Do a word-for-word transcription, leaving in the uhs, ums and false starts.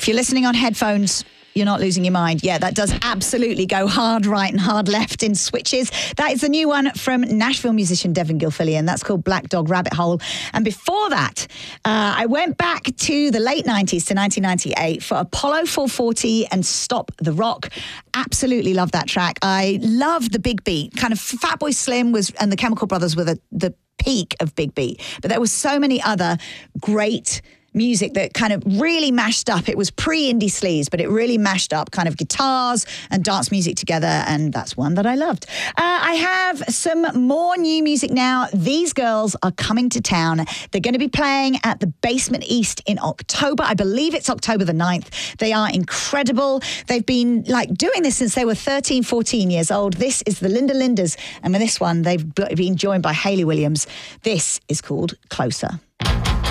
If you're listening on headphones, you're not losing your mind. Yeah, that does absolutely go hard right and hard left in switches. That is the new one from Nashville musician Devin Gilfillian. That's called Black Dog Rabbit Hole. And before that, uh, I went back to the late nineties, to nineteen ninety-eight, for Apollo four forty and Stop the Rock. Absolutely love that track. I love the big beat. Kind of Fatboy Slim was, and the Chemical Brothers were the, the peak of big beat. But there were so many other great music that kind of really mashed up. It was pre-indie sleaze, but it really mashed up kind of guitars and dance music together, and that's one that I loved. Uh, I have some more new music now. These girls are coming to town. They're going to be playing at the Basement East in October. I believe it's October the ninth. They are incredible. They've been like doing this since they were thirteen, fourteen years old. This is the Linda Lindas, and with this one, they've been joined by Hayley Williams. This is called Closer.